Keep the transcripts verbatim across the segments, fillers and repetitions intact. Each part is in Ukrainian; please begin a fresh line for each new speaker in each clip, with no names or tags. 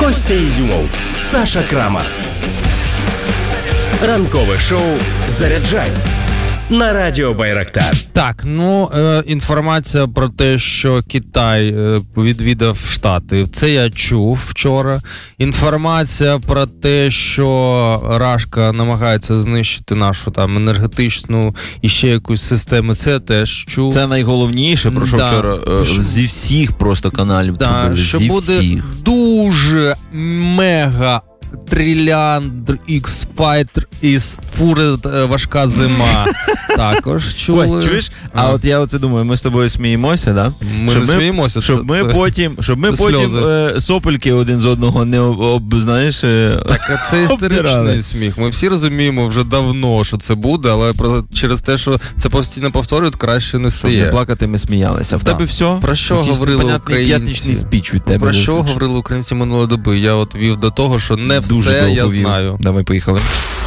Костя Ізюмов, Саша Крамар. Ранкове шоу «Заряджай» на радіо Байрактар.
Так, ну, е, інформація про те, що Китай е, відвідав Штати, це я чув вчора. Інформація про те, що Рашка намагається знищити нашу там енергетичну і ще якусь систему, це я теж чув.
Це найголовніше, про що да. вчора е,
що...
зі всіх просто каналів.
Да, що
зі
буде
всіх.
Дуже мега Триліандр Ікс Файтер із фури важка зима. Також чули.
Ось, чуєш? А, а от я оце думаю, ми з тобою сміємося, да?
Ми
щоб
не
ми,
сміємося.
Щоб
це,
ми
це,
потім, щоб ми потім е, сопельки один з одного не об, об знаєш, е,
так, а це істеричний сміх. Ми всі розуміємо вже давно, що це буде, але про, через те, що це постійно повторюють, краще не стає.
Щоб не плакати, ми сміялися. В да. тебе все?
Про що
якийсь
говорили українці?
П'ятничний спіч від тебе.
Про що говорили українці минулої доби? Я от вів до того, що не
Дуже
все я
вів.
знаю.
Давай, поїхали.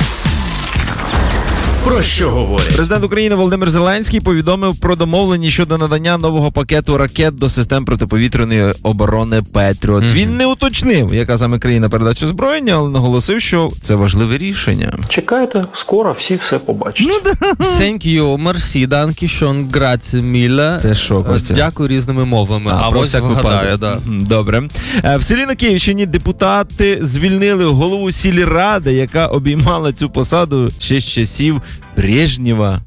Про що говорять?
Президент України Володимир Зеленський повідомив про домовлення щодо надання нового пакету ракет до систем протиповітряної оборони «Петріот». Mm-hmm. Він не уточнив, яка саме країна передасть озброєння, але наголосив, що це важливе рішення.
Чекайте, скоро всі все побачать.
Ну, да.
Thank you, merci, danke schön, grazie mille.
Це що, Костя?
Дякую різними мовами.
А,
а ось вгадає, да.
Добре. В селі на Київщині депутати звільнили голову сільради, яка обіймала цю посаду ще з часів Брежнєва.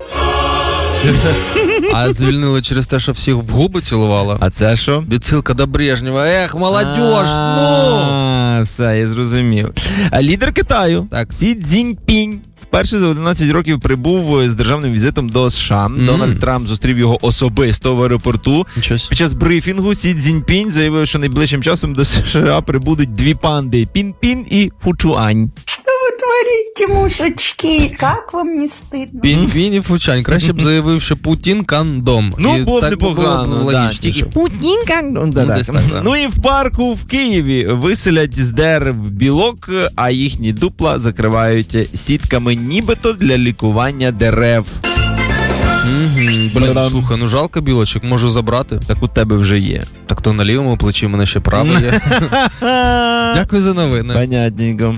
А звільнили через те, що всіх в губи цілувала?
А це що?
Відсилка до Брежнєва. Ех, молодіж, ну!
Все, я зрозумів. Лідер Китаю, так, Сі Цзіньпінь, вперше за одинадцять років прибув з державним візитом до США. Mm-hmm. Дональд Трамп зустрів його особисто в аеропорту.
Нічось.
Під час брифінгу Сі Цзіньпінь заявив, що найближчим часом до США прибудуть дві панди – Пін-Пін і Фучуань.
Творите, мужички, как вам не стидно?
Пінь-пінь і Фучань. Краще б заявив, що Путін кандом.
Ну,
і
було б
так
непогано.
Було
Да,
тільки
Путін кандом. Да, да.
Так, да.
Ну і в парку в Києві виселять з дерев білок, а їхні дупла закривають сітками нібито для лікування дерев.
Mm-hmm. Блін, слухай, ну жалко білочок, можу забрати.
Так у тебе вже є.
Так то на лівому плечі, в мене ще праве є. Дякую за новини.
Понятненько.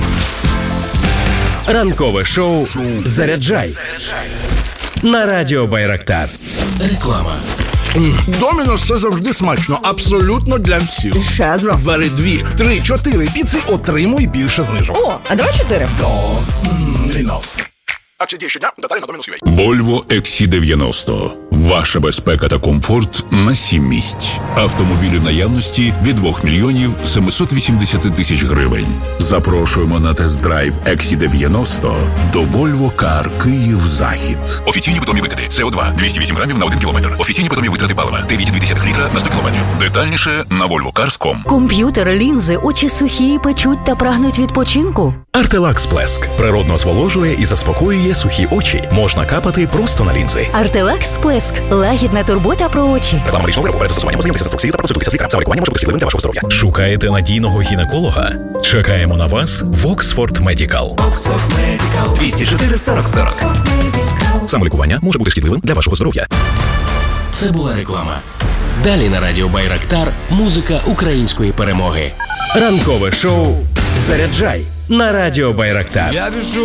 Ранкове шоу «Заряджай» на радіо Байрактар. Реклама.
Домінос – це завжди смачно, абсолютно для всіх.
Щедро.
Бери дві, три, чотири піци, отримуй більше знижок.
О, а давай чотири.
Домінос. Акції діє щодня, деталі на Домінос.ю а.
Volvo ікс сі дев'яносто. Ваша безпека та комфорт на сім місць. Автомобілі наявності від два мільйони сімсот вісімдесят тисяч гривень. Запрошуємо на тест-драйв ікс сі дев'яносто до Volvo Car Київ-Захід. Офіційні питомі викиди. Сі О два двісті вісім грамів на один кілометр. Офіційні питомі витрати палива дев'ять цілих дві десятих літра на сто кілометрів. Детальніше на volvo cars крапка ком.
Комп'ютер, лінзи, очі сухі, печуть та прагнуть відпочинку.
Артелакс Плеск природно зволожує і заспокоює сухі очі. Можна капати просто на лінзи.
Артелакс Плеск. Лагідна турбота про очі.
Реклама медичного виробу перед застосуванням ознайомитися з інструкцією та проконсультуйтеся з лікарем. Саме лікування може бути шкідливим для вашого здоров'я. Шукаєте надійного гінеколога? Чекаємо на вас в Оксфорд Медикал.
Оксфорд Медикал. двісті чотири сорок сорок.
Саме лікування може бути шкідливим для вашого здоров'я.
Це була реклама. Далі на радіо Байрактар музика української перемоги. Ранкове шоу «Заряджай» на радіо Байрактар.
Я біжу.